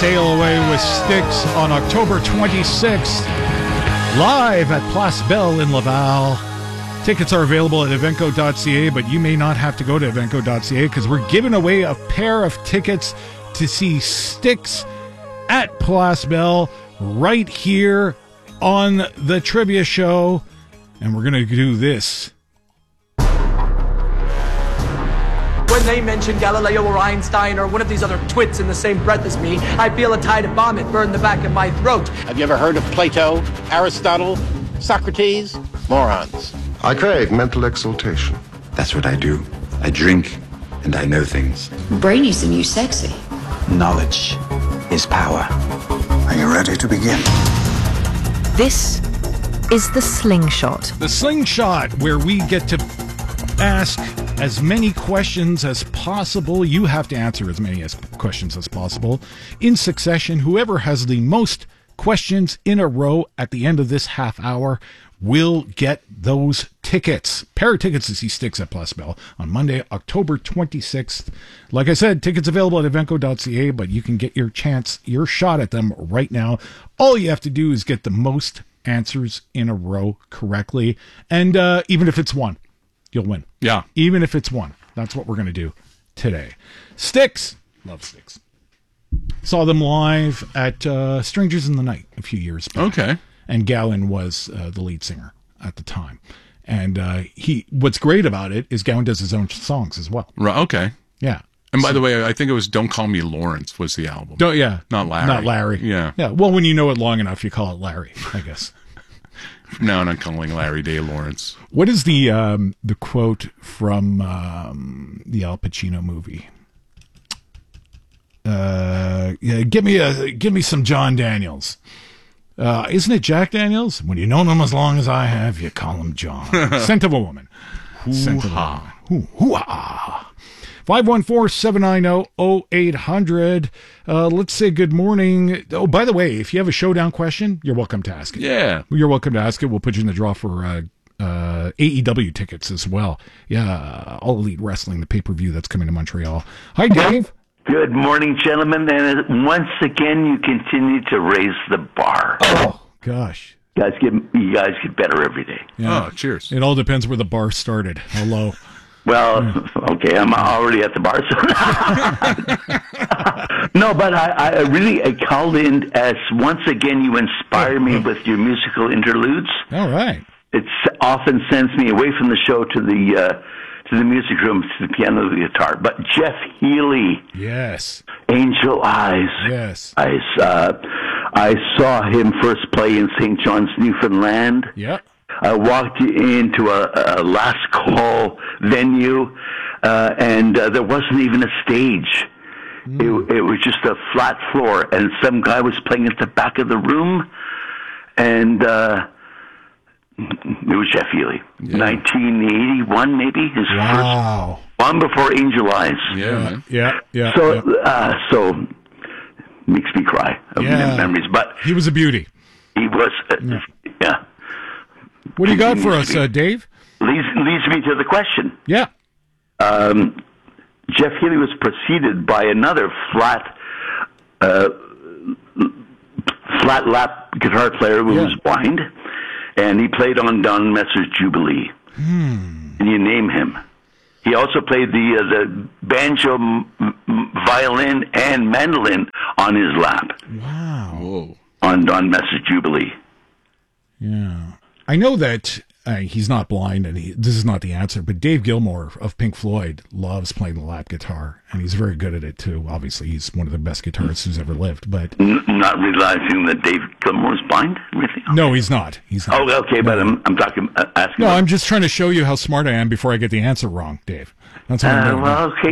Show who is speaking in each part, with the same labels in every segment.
Speaker 1: sail away with Styx on October 26th, live at Place Belle in Laval. Tickets are available at evenco.ca, but you may not have to go to evenco.ca because we're giving away a pair of tickets to see Styx at Place Belle right here on the Trivia Show. And we're going to do this.
Speaker 2: When they mention Galileo or Einstein or one of these other twits in the same breath as me, I feel a tide of vomit burn the back of my throat.
Speaker 3: Have you ever heard of Plato, Aristotle, Socrates? Morons.
Speaker 4: I crave mental exaltation.
Speaker 5: That's what I do. I drink, and I know things.
Speaker 6: Brainy's the new sexy.
Speaker 5: Knowledge is power. Are you ready to begin?
Speaker 7: This is the Slingshot.
Speaker 1: The Slingshot, where we get to ask as many questions as possible. You have to answer as many questions as possible in succession. Whoever has the most questions in a row at the end of this half hour will get those tickets. Pair of tickets to see Styx at Place Belle on Monday, October 26th. Like I said, tickets available at evenco.ca, but you can get your chance, your shot at them right now. All you have to do is get the most answers in a row correctly. And even if it's one, you'll win.
Speaker 8: Yeah.
Speaker 1: Even if it's one. That's what we're going to do today. Styx. Love Styx. Saw them live at Strangers in the Night a few years back.
Speaker 8: Okay.
Speaker 1: And Gowan was the lead singer at the time. And what's great about it is Gowan does his own songs as well.
Speaker 8: Right. Okay.
Speaker 1: Yeah.
Speaker 8: And by the way, I think it was Don't Call Me Lawrence was the album. Not Larry.
Speaker 1: Not Larry.
Speaker 8: Yeah.
Speaker 1: Yeah. Well, when you know it long enough, you call it Larry, I guess.
Speaker 8: No, not calling Larry Day Lawrence.
Speaker 1: What is the quote from the Al Pacino movie? Give me some John Daniels. Isn't it Jack Daniels? When you known him as long as I have, you call him John. Scent of a Woman. Scent of a Woman. Hoo-ha. 514-790-0800. Let's say good morning. Oh, by the way, if you have a showdown question, you're welcome to ask it.
Speaker 8: Yeah.
Speaker 1: You're welcome to ask it. We'll put you in the draw for AEW tickets as well. Yeah, All Elite Wrestling, the pay-per-view that's coming to Montreal. Hi, Dave.
Speaker 9: Good morning, gentlemen. And once again, you continue to raise the bar.
Speaker 1: Oh, gosh.
Speaker 9: You guys get better every day.
Speaker 1: Yeah.
Speaker 8: Oh, cheers.
Speaker 1: It all depends where the bar started. How low.
Speaker 9: Well, okay, I'm already at the bar. So no, but I called in as once again you inspire me with your musical interludes.
Speaker 1: All right.
Speaker 9: It often sends me away from the show to the music room, to the piano, the guitar. But Jeff Healey,
Speaker 1: yes,
Speaker 9: Angel Eyes,
Speaker 1: yes.
Speaker 9: I saw him first play in St. John's, Newfoundland.
Speaker 1: Yep.
Speaker 9: I walked into a last call venue, and there wasn't even a stage. It was just a flat floor, and some guy was playing at the back of the room, and it was Jeff Healey. Yeah. 1981, maybe, his first one before Angel Eyes.
Speaker 8: Yeah,
Speaker 1: yeah.
Speaker 9: So makes me cry of memories. But
Speaker 1: he was a beauty.
Speaker 9: He was, yeah.
Speaker 1: What do you got for us, Dave?
Speaker 9: Leads me to the question.
Speaker 1: Yeah.
Speaker 9: Jeff Healey was preceded by another flat lap guitar player who was blind, and he played on Don Messer's Jubilee. And you name him. He also played the banjo, violin, and mandolin on his lap.
Speaker 1: Wow.
Speaker 8: Whoa.
Speaker 9: On Don Messer's Jubilee.
Speaker 1: Yeah. I know that he's not blind, and this is not the answer, but Dave Gilmour of Pink Floyd loves playing the lap guitar, and he's very good at it, too. Obviously, he's one of the best guitarists who's ever lived, but...
Speaker 9: Not realizing that Dave Gilmour's blind? Really? Okay.
Speaker 1: No, he's not. He's not.
Speaker 9: Oh, okay, but I'm talking, asking...
Speaker 1: No, I'm just trying to show you how smart I am before I get the answer wrong, Dave. That's what I'm doing.
Speaker 9: Well, okay,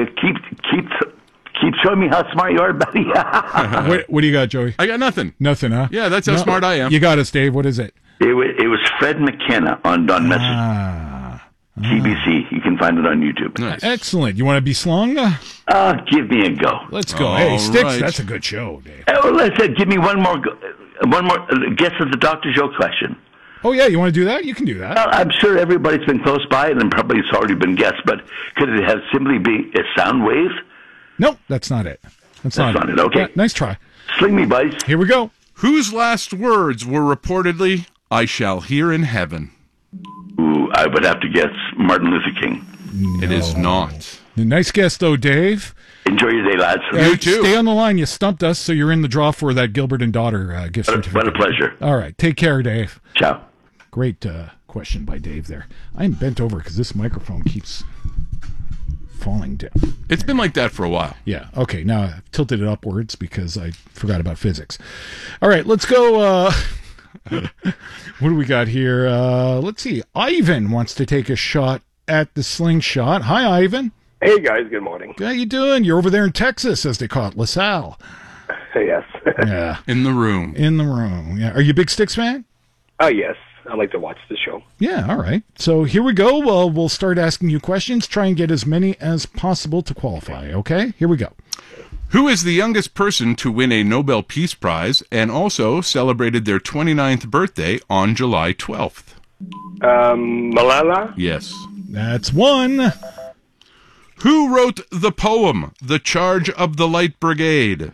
Speaker 9: keep showing me how smart you are, buddy.
Speaker 1: What do you got, Joey?
Speaker 8: I got nothing.
Speaker 1: Nothing, huh?
Speaker 8: Yeah, that's how smart I am.
Speaker 1: You got us, Dave. What is it?
Speaker 9: It was Fred McKenna on Don Messer. TBC. You can find it on YouTube.
Speaker 8: Nice.
Speaker 1: Excellent. You want to be slung?
Speaker 9: Give me a go.
Speaker 1: Let's go.
Speaker 8: All
Speaker 1: Hey, Styx,
Speaker 8: right.
Speaker 1: that's a good show, Dave.
Speaker 9: Listen, give me one more guess at the Dr. Joe question.
Speaker 1: Oh, yeah, you want to do that? You can do that.
Speaker 9: Well, I'm sure everybody's been close by it, and probably it's already been guessed, but could it have simply be a sound wave?
Speaker 1: Nope, that's not it. That's
Speaker 9: not it. Okay.
Speaker 1: Yeah, nice try.
Speaker 9: Sling me, boys.
Speaker 1: Here we go.
Speaker 8: Whose last words were reportedly, "I shall hear in heaven"?
Speaker 9: Ooh, I would have to guess Martin Luther King.
Speaker 8: It is not.
Speaker 1: Nice guess, though, Dave.
Speaker 9: Enjoy your day, lads.
Speaker 8: You too.
Speaker 1: Stay on the line. You stumped us, so you're in the draw for that Gilbert and Daughter gift certificate.
Speaker 9: What a pleasure.
Speaker 1: All right. Take care, Dave.
Speaker 9: Ciao.
Speaker 1: Great question by Dave there. I'm bent over because this microphone keeps falling down.
Speaker 8: It's been like that for a while.
Speaker 1: Yeah. Okay. Now I've tilted it upwards because I forgot about physics. All right. Let's go. What do we got here? Let's see. Ivan wants to take a shot at the slingshot. Hi, Ivan.
Speaker 6: Hey, guys. Good morning.
Speaker 1: How you doing? You're over there in Texas, as they call it, LaSalle.
Speaker 6: Yes.
Speaker 1: Yeah.
Speaker 8: In the room.
Speaker 1: In the room. Yeah. Are you a Big Sticks fan?
Speaker 6: Oh, yes. I like to watch the show.
Speaker 1: Yeah, all right. So here we go. Well, we'll start asking you questions. Try and get as many as possible to qualify, okay? Here we go.
Speaker 8: Who is the youngest person to win a Nobel Peace Prize and also celebrated their 29th birthday on July 12th?
Speaker 6: Malala?
Speaker 8: Yes.
Speaker 1: That's one.
Speaker 8: Who wrote the poem, The Charge of the Light Brigade?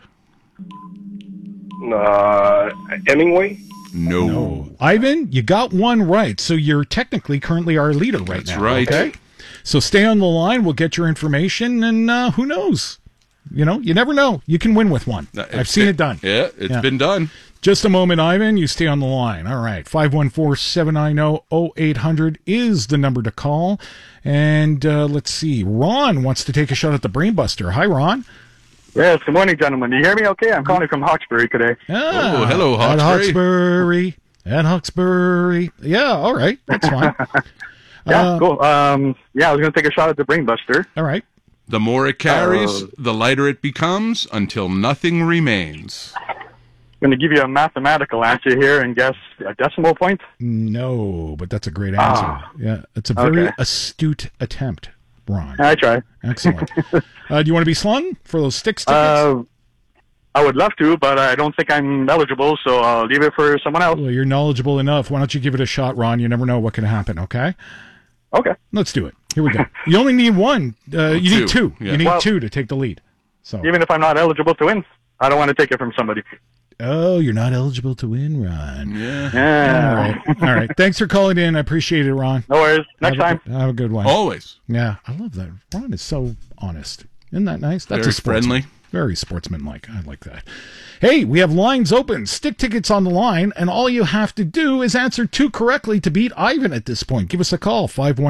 Speaker 6: Hemingway?
Speaker 8: No.
Speaker 1: Ivan, you got one right, so you're technically currently our leader right now.
Speaker 8: That's right.
Speaker 1: Okay? So stay on the line. We'll get your information, and who knows? You know, you never know. You can win with one. I've seen it done.
Speaker 8: Yeah, it's been done.
Speaker 1: Just a moment, Ivan. You stay on the line. All right. 514-790-0800 is the number to call. And let's see. Ron wants to take a shot at the Brainbuster. Hi, Ron.
Speaker 10: Yes, good morning, gentlemen. Do you hear me okay? I'm calling from Hawkesbury today.
Speaker 8: Oh, hello,
Speaker 1: Hawkesbury. At Hawkesbury. Yeah, all right. That's fine.
Speaker 10: Cool. I was going to take a shot at the Brainbuster.
Speaker 1: All right.
Speaker 8: The more it carries, the lighter it becomes until nothing remains.
Speaker 10: I'm going to give you a mathematical answer here and guess a decimal point.
Speaker 1: No, but that's a great answer. Yeah, it's a very astute attempt, Ron.
Speaker 10: I try.
Speaker 1: Excellent. Do you want to be slung for those sticks tickets?
Speaker 10: I would love to, but I don't think I'm eligible, so I'll leave it for someone else.
Speaker 1: Well, you're knowledgeable enough. Why don't you give it a shot, Ron? You never know what can happen, okay?
Speaker 10: Okay.
Speaker 1: Let's do it. Here we go. You only need one. You need two.
Speaker 8: Yeah.
Speaker 1: You need two to take the lead. So
Speaker 10: even if I'm not eligible to win, I don't want to take it from somebody.
Speaker 1: Oh, you're not eligible to win, Ron.
Speaker 8: Yeah.
Speaker 1: All right. Thanks for calling in. I appreciate it, Ron.
Speaker 10: No worries. Next time.
Speaker 1: Have a good one.
Speaker 8: Always.
Speaker 1: Yeah, I love that. Ron is so honest. Isn't that nice? That's
Speaker 8: Very
Speaker 1: a sportsman.
Speaker 8: friendly.
Speaker 1: Very sportsmanlike. I like that. Hey, we have lines open. Stick tickets on the line, and all you have to do is answer two correctly to beat Ivan at this point. Give us a call,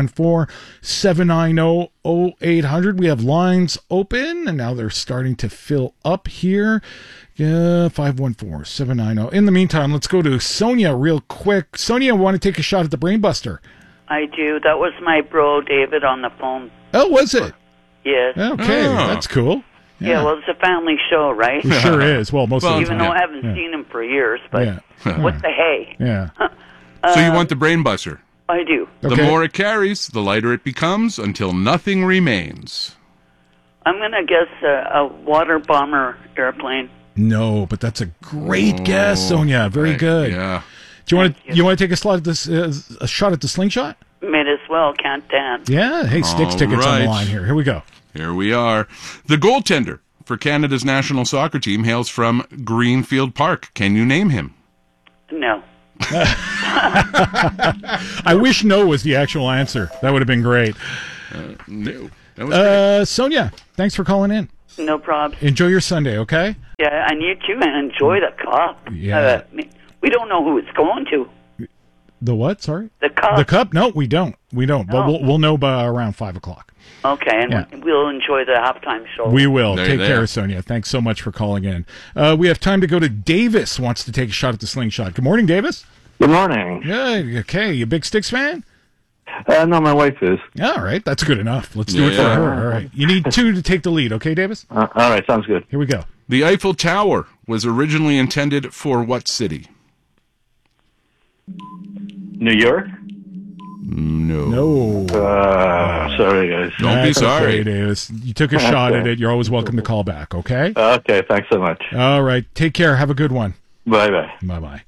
Speaker 1: 514-790-0800. We have lines open, and now they're starting to fill up here. Yeah, 514-790. In the meantime, let's go to Sonia real quick. Sonia, want to take a shot at the Brainbuster?
Speaker 11: I do. That was my bro, David, on the phone.
Speaker 1: Oh, was it?
Speaker 11: Yes.
Speaker 1: Okay, that's cool.
Speaker 11: Yeah, well, it's a family show, right?
Speaker 1: It sure is. Well, most of the time.
Speaker 11: Even though I haven't seen him for years, but what the hey?
Speaker 1: Yeah.
Speaker 8: So you want the Brainbuster?
Speaker 11: I do.
Speaker 8: The more it carries, the lighter it becomes until nothing remains.
Speaker 11: I'm going to guess a water bomber airplane.
Speaker 1: No, but that's a great guess, Sonia. Very good.
Speaker 8: Yeah.
Speaker 1: Do you want to take a shot at this a shot at the slingshot?
Speaker 11: Might as well. Can't dance.
Speaker 1: Yeah. Hey, Sticks tickets on the line here. Here we go.
Speaker 8: Here we are. The goaltender for Canada's national soccer team hails from Greenfield Park. Can you name him?
Speaker 11: No.
Speaker 1: I wish no was the actual answer. That would have been great.
Speaker 8: No. That was great.
Speaker 1: Sonia, thanks for calling in.
Speaker 11: No problem.
Speaker 1: Enjoy your Sunday, okay?
Speaker 11: Yeah, and you too, and enjoy the cup.
Speaker 1: Yeah.
Speaker 11: We don't know who it's going to.
Speaker 1: The what? Sorry?
Speaker 11: The cup.
Speaker 1: The cup? No, we don't. We don't.
Speaker 11: No.
Speaker 1: But we'll know by around 5 o'clock.
Speaker 11: Okay, and we'll enjoy the halftime show.
Speaker 1: We will. Take care, Sonia. Thanks so much for calling in. We have time to go to Davis, wants to take a shot at the slingshot. Good morning, Davis.
Speaker 12: Good morning.
Speaker 1: Yeah, okay. You a Big Sticks fan?
Speaker 12: No, my wife is.
Speaker 1: All right, that's good enough. Let's do it for her. All right. You need two to take the lead, okay, Davis?
Speaker 12: All right, sounds good.
Speaker 1: Here we go.
Speaker 8: The Eiffel Tower was originally intended for what city?
Speaker 12: New York?
Speaker 8: No.
Speaker 12: Sorry, guys.
Speaker 8: Don't be sorry.
Speaker 1: Okay, Davis. You took a shot at it. You're always welcome to call back, okay?
Speaker 12: Okay, thanks so much.
Speaker 1: All right. Take care. Have a good one.
Speaker 12: Bye-bye.
Speaker 1: Bye-bye.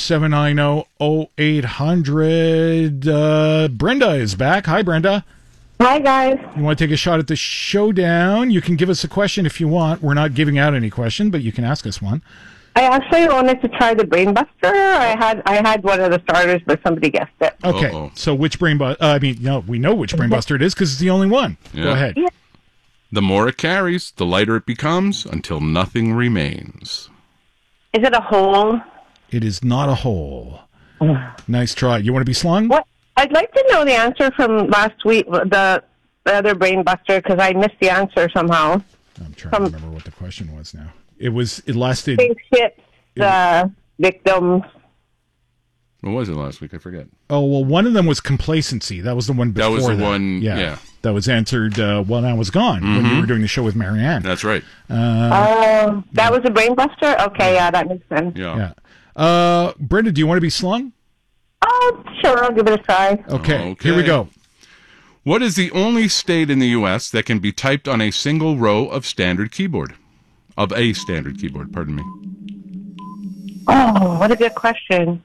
Speaker 1: 514-790-0800. Brenda is back. Hi, Brenda.
Speaker 13: Hi, guys.
Speaker 1: You want to take a shot at the showdown? You can give us a question if you want. We're not giving out any question, but you can ask us one.
Speaker 13: I actually wanted to try the Brain Buster. I had one of the starters, but somebody guessed it.
Speaker 1: Okay, so which Brain Buster? We know which Brain Buster it is because it's the only one.
Speaker 8: Yeah.
Speaker 1: Go ahead.
Speaker 13: Yeah.
Speaker 8: The more it carries, the lighter it becomes until nothing remains.
Speaker 13: Is it a hole?
Speaker 1: It is not a hole. Nice try. You want to be slung?
Speaker 13: What? I'd like to know the answer from last week, the other Brain Buster, because I missed the answer somehow.
Speaker 1: I'm trying to remember what the question was now. It lasted...
Speaker 13: Spaceships, the victims.
Speaker 8: What was it last week? I forget.
Speaker 1: Oh, well, one of them was complacency. That was the one before
Speaker 8: that. Was the one, yeah.
Speaker 1: That was answered when I was gone, when you were doing the show with Marianne.
Speaker 8: That's right.
Speaker 13: That was a Brain Buster? Okay, yeah, that makes sense.
Speaker 8: Yeah.
Speaker 1: Brenda, do you want to be slung?
Speaker 13: Oh, sure, I'll give it a try.
Speaker 1: Okay, here we go.
Speaker 8: What is the only state in the U.S. that can be typed on a single row of standard keyboard? Of a standard keyboard, pardon me.
Speaker 13: Oh, what a good question.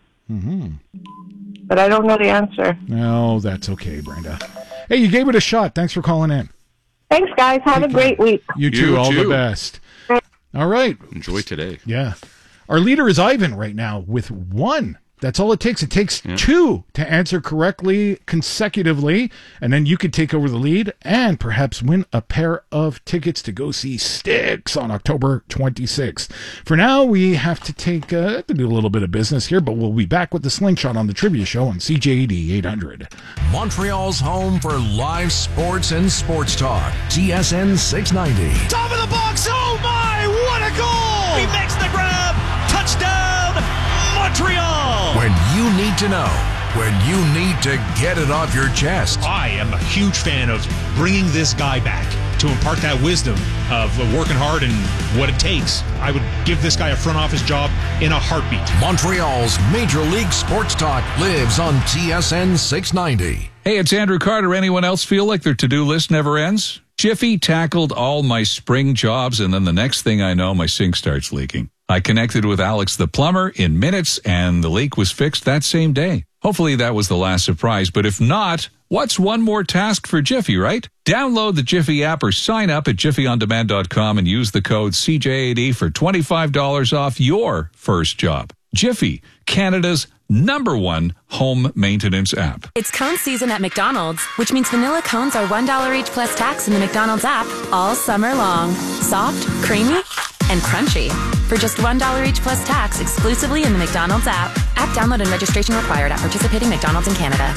Speaker 13: But I don't know the answer.
Speaker 1: No, that's okay, Brenda. Hey, you gave it a shot. Thanks for calling in.
Speaker 13: Thanks, guys. Have a great week.
Speaker 1: You too. All the best. All right.
Speaker 8: Enjoy today.
Speaker 1: Yeah. Our leader is Ivan right now with 1. That's all it takes. It takes 2 to answer correctly consecutively, and then you could take over the lead and perhaps win a pair of tickets to go see Styx on October 26th. For now, we have to do a little bit of business here, but we'll be back with the Slingshot on the Trivia Show on CJAD 800.
Speaker 14: Montreal's home for live sports and sports talk. TSN 690.
Speaker 15: Top of the box. Oh, my. What a goal. He makes the grab. Touchdown, Montreal.
Speaker 14: When you need to know, when you need to get it off your chest.
Speaker 16: I am a huge fan of bringing this guy back to impart that wisdom of working hard and what it takes. I would give this guy a front office job in a heartbeat.
Speaker 14: Montreal's Major League Sports Talk lives on TSN 690.
Speaker 17: Hey, it's Andrew Carter. Anyone else feel like their to-do list never ends? Jiffy tackled all my spring jobs, and then the next thing I know, my sink starts leaking. I connected with Alex the plumber in minutes, and the leak was fixed that same day. Hopefully that was the last surprise, but if not, what's one more task for Jiffy, right? Download the Jiffy app or sign up at jiffyondemand.com and use the code CJAD for $25 off your first job. Jiffy, Canada's #1 home maintenance app.
Speaker 18: It's cone season at McDonald's, which means vanilla cones are $1 each plus tax in the McDonald's app all summer long. Soft, creamy, and crunchy. For just $1 each plus tax exclusively in the McDonald's app. App download and registration required at participating McDonald's in Canada.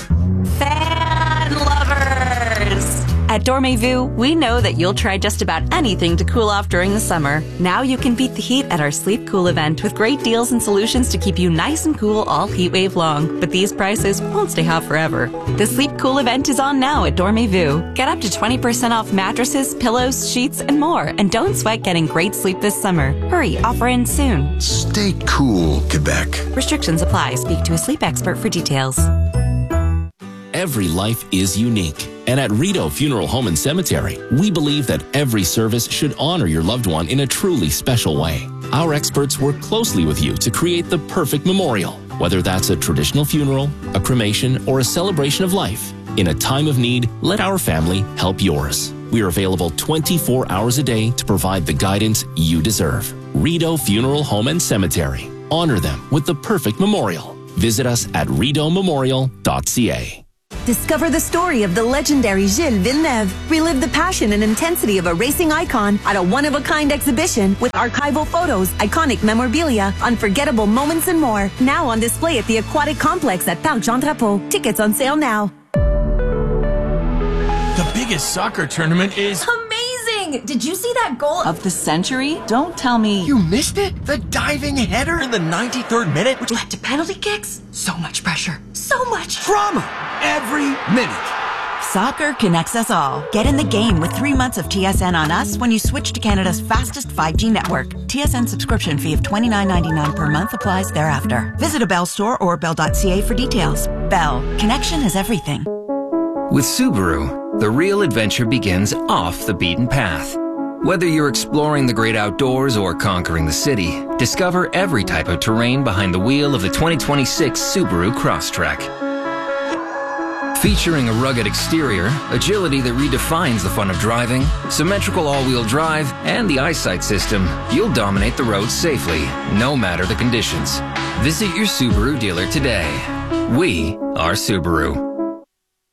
Speaker 19: Fan lovers! At Dormez-vous, we know that you'll try just about anything to cool off during the summer. Now you can beat the heat at our Sleep Cool event with great deals and solutions to keep you nice and cool all heat wave long. But these prices won't stay hot forever. The Sleep Cool event is on now at Dormez-vous. Get up to 20% off mattresses, pillows, sheets, and more. And don't sweat getting great sleep this summer. Hurry, offer ends soon.
Speaker 5: Stay cool, Quebec.
Speaker 19: Restrictions apply. Speak to a sleep expert for details.
Speaker 20: Every life is unique. And at Rideau Funeral Home and Cemetery, we believe that every service should honor your loved one in a truly special way. Our experts work closely with you to create the perfect memorial, whether that's a traditional funeral, a cremation, or a celebration of life. In a time of need, let our family help yours. We are available 24 hours a day to provide the guidance you deserve. Rideau Funeral Home and Cemetery. Honor them with the perfect memorial. Visit us at rideaumemorial.ca.
Speaker 21: Discover the story of the legendary Gilles Villeneuve. Relive the passion and intensity of a racing icon at a one-of-a-kind exhibition with archival photos, iconic memorabilia, unforgettable moments, and more. Now on display at the Aquatic Complex at Parc Jean Drapeau. Tickets on sale now.
Speaker 22: The biggest soccer tournament is...
Speaker 23: amazing! Did you see that goal
Speaker 24: of the century? Don't tell me...
Speaker 22: You missed it? The diving header in the 93rd minute?
Speaker 23: Which led to penalty kicks? So much pressure. So much
Speaker 22: drama every minute.
Speaker 24: Soccer connects us all. Get in the game with 3 months of TSN on us when you switch to Canada's fastest 5G network. TSN subscription fee of $29.99 per month applies thereafter. Visit a Bell store or bell.ca for details. Bell. Connection is everything.
Speaker 25: With Subaru, the real adventure begins off the beaten path. Whether you're exploring the great outdoors or conquering the city, discover every type of terrain behind the wheel of the 2026 Subaru Crosstrek. Featuring a rugged exterior, agility that redefines the fun of driving, symmetrical all-wheel drive, and the eyesight system, you'll dominate the road safely, no matter the conditions. Visit your Subaru dealer today. We are Subaru.